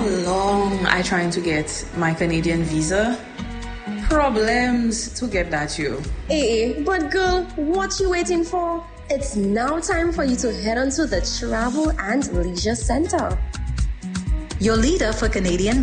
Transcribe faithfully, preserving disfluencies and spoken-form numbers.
long I trying to get my Canadian visa. Problems to get that you. Hey, but girl, what you waiting for? It's now time for you to head on to the Travel and Leisure Center, your leader for Canadian